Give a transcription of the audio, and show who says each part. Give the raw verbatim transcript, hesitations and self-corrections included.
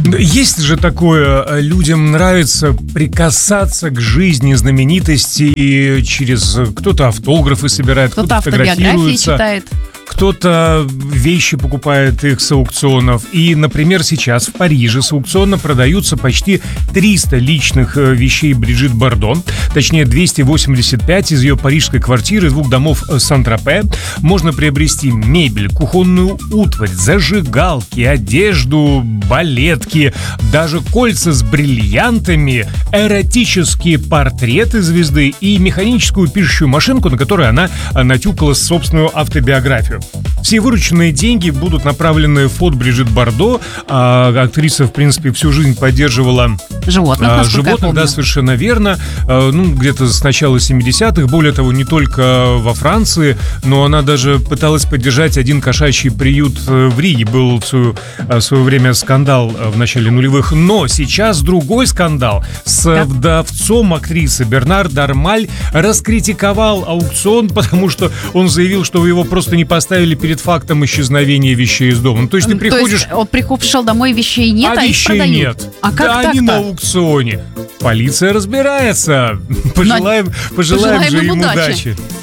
Speaker 1: Есть же такое, людям нравится прикасаться к жизни знаменитости, и через кто-то автографы собирает, кто-то,
Speaker 2: кто-то автобиографии читает.
Speaker 1: Кто-то вещи покупает их с аукционов. И, например, сейчас в Париже с аукциона продаются почти триста личных вещей Брижит Бардо. Точнее, двести восемьдесят пять из ее парижской квартиры, двух домов Сан-Тропе. Можно приобрести мебель, кухонную утварь, зажигалки, одежду, балетки, даже кольца с бриллиантами, эротические портреты звезды и механическую пишущую машинку, на которой она натюкала собственную автобиографию. Все вырученные деньги будут направлены в фонд Брижит Бардо. А, актриса, в принципе, всю жизнь поддерживала
Speaker 2: животных,
Speaker 1: а, животных, да, совершенно верно. А, ну, где-то с начала семидесятых. Более того, не только во Франции, но она даже пыталась поддержать один кошачий приют в Риге. Был в свое, в свое время скандал в начале нулевых. Но сейчас другой скандал. С да. вдовцом актрисы Бернар Дармаль раскритиковал аукцион, потому что он заявил, что его просто не поставили перед фактом исчезновения вещей из дома. Ну, то есть ты приходишь...
Speaker 2: То есть он пришел домой, вещей нет, а,
Speaker 1: а
Speaker 2: их
Speaker 1: вещей
Speaker 2: продают.
Speaker 1: Нет.
Speaker 2: А как
Speaker 1: да,
Speaker 2: так-то?
Speaker 1: они на аукционе. Полиция разбирается. Пожелаем, пожелаем, пожелаем же им удачи. удачи.